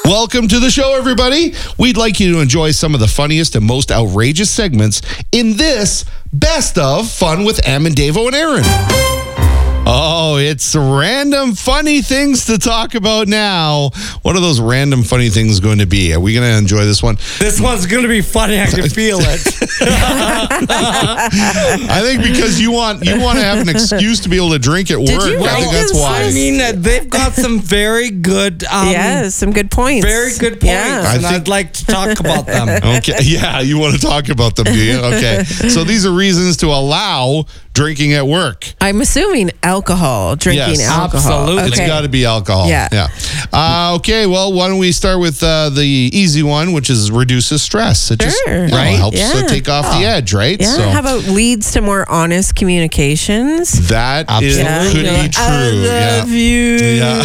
Welcome to the show, everybody. We'd like you to enjoy some of the funniest and most outrageous segments in this Best of Fun with Am and Davo and Aaron. Oh, it's random funny things to talk about now. What are those random funny things going to be? Are we going to enjoy this one? This one's going to be funny. I can feel it. I think because you want to have an excuse to be able to drink at work. I think that's why. I mean, they've got some very good... some good points. Very good points. Yeah. I'd like to talk about them. Okay. Yeah, you want to talk about them, do you? Okay. So these are reasons to allow drinking at work. I'm assuming alcohol, drinking Yes, alcohol. absolutely. It's got to be alcohol. Yeah. Okay, well, why don't we start with the easy one, which is reduces stress. It just Sure. helps Yeah. take off the edge, right? Yeah. So How about leads to more honest communications? that is, Absolutely. could be true. I love you. Yeah.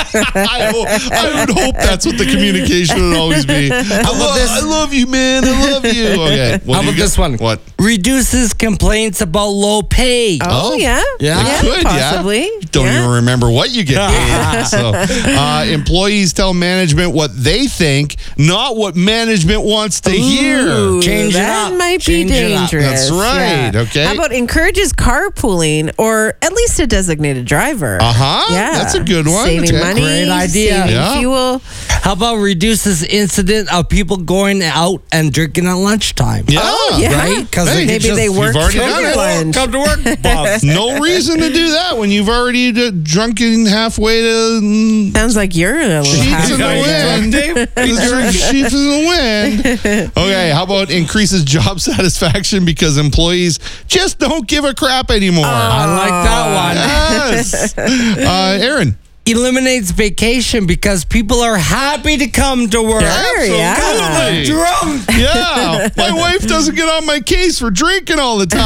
I would hope that's what the communication would always be. I love you, man. I love you. Okay. How about this one? What? Reduces complaints about low pay. Oh, yeah. Yeah. It could, possibly. yeah. Don't even remember what you get paid. So, employees tell management what they think, not what management wants to hear. Ooh, Change it that up. might be Change it up. dangerous. That's right, okay. How about encourages carpooling or at least a designated driver? Yeah. That's a good one. Saving Okay. money. Great idea. Saving Yeah. fuel. How about reduces incident of people going out and drinking at lunchtime? Yeah. Oh, yeah. Right? Because Hey, Maybe they work already through done it. lunch. Come to work, boss. No reason to do that when you've already drunken halfway to Sounds like you're a little sheets in the halfway. wind. Sheets in the wind. Okay, how about increases job satisfaction because employees just don't give a crap anymore? I like that one. Yes. Aaron. Eliminates vacation because people are happy to come to work. Sure, yeah. Absolutely. Drunk. Yeah. My wife doesn't get on my case for drinking all the time.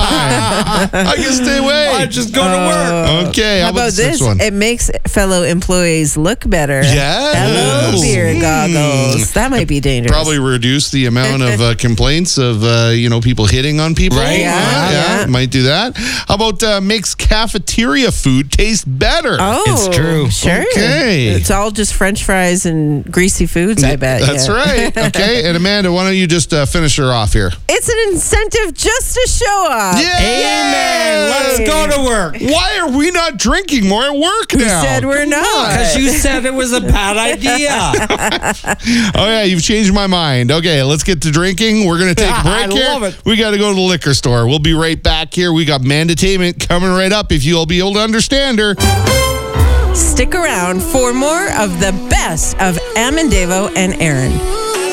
I can stay away. I just go to work. Okay, How about this this? one? It makes fellow employees look better. Yes. Hello, beer goggles. That might be dangerous. Probably reduce the amount of complaints of people hitting on people. Right. Yeah. Might do that. How about makes cafeteria food taste better? Oh, It's true. Sure. Okay. It's all just French fries and greasy foods, I bet. That's yeah. right. Okay, and Amanda, why don't you just finish her off here? It's an incentive just to show up. Amen. Let's go to work. Why are we not drinking more at work Who now? said we're not? Because you said it was a bad idea. Oh, yeah, you've changed my mind. Okay, let's get to drinking. We're going to take a break I here. love it. We got to go to the liquor store. We'll be right back here. We got Mandatainment coming right up if you'll be able to understand her. Stick around for more of the best of Am and Davo and Aaron.